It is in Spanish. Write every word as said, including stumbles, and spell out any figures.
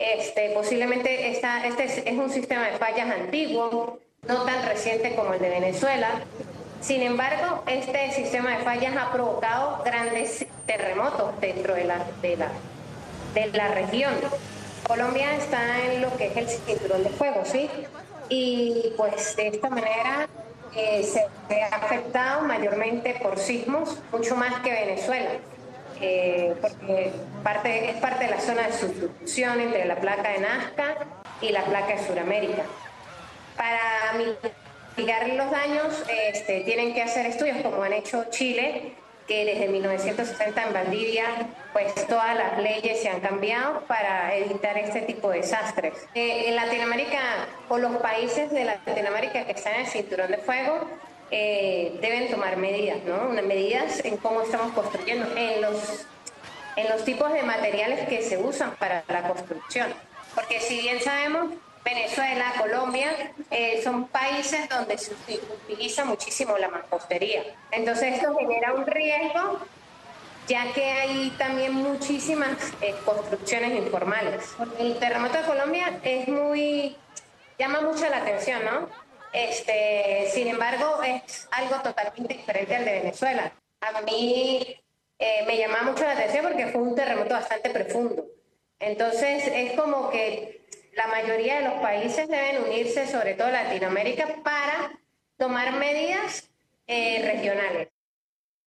Este, posiblemente esta, este es, es un sistema de fallas antiguo, no tan reciente como el de Venezuela. Sin embargo, este sistema de fallas ha provocado grandes terremotos dentro de la, de la, de la región. Colombia está en lo que es el cinturón de fuego, ¿sí? Y pues de esta manera eh, se ha afectado mayormente por sismos, mucho más que Venezuela, eh, porque parte, es parte de la zona de subducción entre la placa de Nazca y la placa de Sudamérica. Para mitigar los daños, este, tienen que hacer estudios como han hecho Chile, que desde mil novecientos sesenta en Valdivia, pues todas las leyes se han cambiado para evitar este tipo de desastres. Eh, en Latinoamérica, o los países de Latinoamérica que están en el cinturón de fuego, eh, deben tomar medidas, ¿no? Unas medidas en cómo estamos construyendo, en los, en los tipos de materiales que se usan para la construcción. Porque si bien sabemos, Venezuela, Colombia, eh, son países donde se utiliza muchísimo la mampostería. Entonces esto genera un riesgo, ya que hay también muchísimas eh, construcciones informales. El terremoto de Colombia es muy, llama mucho la atención, ¿no? Este, sin embargo, es algo totalmente diferente al de Venezuela. A mí eh, me llama mucho la atención porque fue un terremoto bastante profundo. Entonces, es como que la mayoría de los países deben unirse, sobre todo Latinoamérica, para tomar medidas eh, regionales.